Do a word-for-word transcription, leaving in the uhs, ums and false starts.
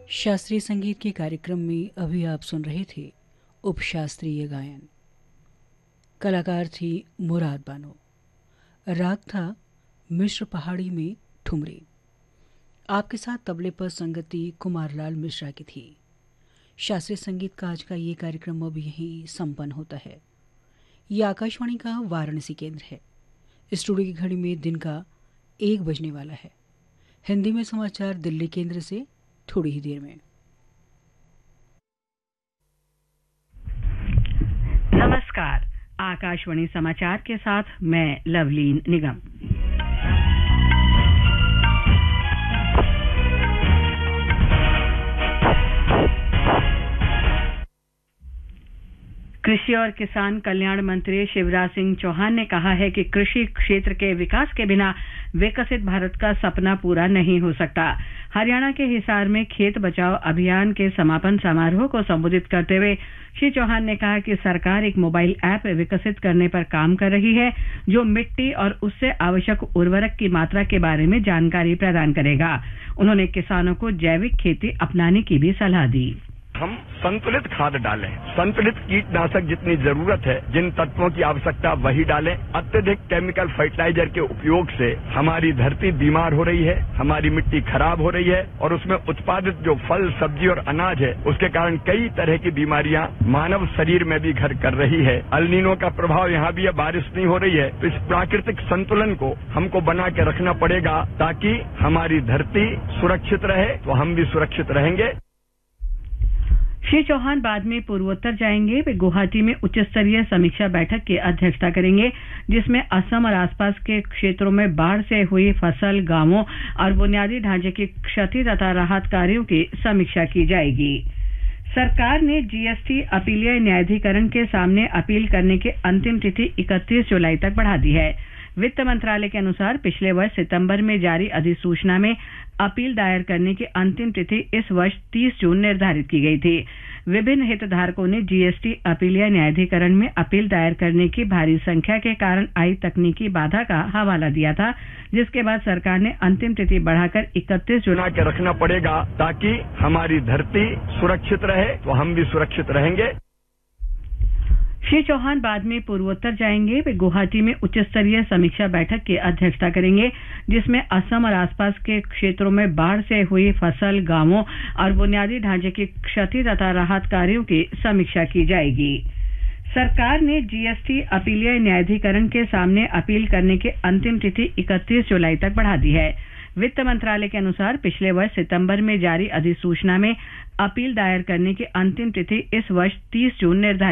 शास्त्रीय संगीत के कार्यक्रम में अभी आप सुन रहे थे उपशास्त्रीय गायन। कलाकार थी मुराद बानो। राग था मिश्र पहाड़ी में ठुमरी। आपके साथ तबले पर संगति कुमारलाल मिश्रा की थी। शास्त्रीय संगीत का आज का ये कार्यक्रम अब यहीं संपन्न होता है। ये आकाशवाणी का वाराणसी केंद्र है। स्टूडियो की घड़ी में दिन का एक बजने वाला है। हिंदी में समाचार दिल्ली केंद्र से थोड़ी ही देर में। नमस्कार, आकाशवाणी समाचार के साथ मैं लवलीन निगम। कृषि और किसान कल्याण मंत्री शिवराज सिंह चौहान ने कहा है कि कृषि क्षेत्र के विकास के बिना विकसित भारत का सपना पूरा नहीं हो सकता। हरियाणा के हिसार में खेत बचाओ अभियान के समापन समारोह को संबोधित करते हुए श्री चौहान ने कहा कि सरकार एक मोबाइल ऐप विकसित करने पर काम कर रही है जो मिट्टी और उससे आवश्यक उर्वरक की मात्रा के बारे में जानकारी प्रदान करेगा। उन्होंने किसानों को जैविक खेती अपनाने की भी सलाह दी। हम संतुलित खाद डालें, संतुलित कीटनाशक जितनी जरूरत है, जिन तत्वों की आवश्यकता वही डालें। अत्यधिक केमिकल फर्टिलाइजर के उपयोग से हमारी धरती बीमार हो रही है, हमारी मिट्टी खराब हो रही है और उसमें उत्पादित जो फल, सब्जी और अनाज है उसके कारण कई तरह की बीमारियां मानव शरीर में भी घर कर रही है। अल्नीनो का प्रभाव यहाँ भी है, बारिश नहीं हो रही है, तो इस प्राकृतिक संतुलन को हमको बना के रखना पड़ेगा ताकि हमारी धरती सुरक्षित रहे तो हम भी सुरक्षित रहेंगे। श्री चौहान बाद में पूर्वोत्तर जाएंगे। वे गुवाहाटी में उच्च स्तरीय समीक्षा बैठक की अध्यक्षता करेंगे जिसमें असम और आसपास के क्षेत्रों में बाढ़ से हुई फसल, गांवों और बुनियादी ढांचे की क्षति तथा राहत कार्यों की समीक्षा की जाएगी। सरकार ने जीएसटी अपीलीय न्यायाधिकरण के सामने अपील करने की अंतिम तिथि इकतीस जुलाई तक बढ़ा दी है। वित्त मंत्रालय के अनुसार पिछले वर्ष सितंबर में जारी अधिसूचना में अपील दायर करने की अंतिम तिथि इस वर्ष तीस जून निर्धारित की गई थी। विभिन्न हितधारकों ने जीएसटी अपीलीय न्यायाधिकरण में अपील दायर करने की भारी संख्या के कारण आई तकनीकी बाधा का हवाला दिया था, जिसके बाद सरकार ने अंतिम तिथि बढ़ाकर इकतीस जुलाई के रखना पड़ेगा ताकि हमारी धरती सुरक्षित रहे तो हम भी सुरक्षित रहेंगे। श्री चौहान बाद में पूर्वोत्तर जाएंगे। वे गुवाहाटी में उच्च स्तरीय समीक्षा बैठक की अध्यक्षता करेंगे जिसमें असम और आसपास के क्षेत्रों में बाढ़ से हुई फसल, गांवों और बुनियादी ढांचे की क्षति तथा राहत कार्यों की समीक्षा की जाएगी। सरकार ने जीएसटी अपीलीय न्यायाधिकरण के सामने अपील करने की अंतिम तिथि इकतीस जुलाई तक बढ़ा दी है। वित्त मंत्रालय के अनुसार पिछले वर्ष सितंबर में जारी अधिसूचना में अपील दायर करने की अंतिम तिथि इस वर्ष तीस जून निर्धारित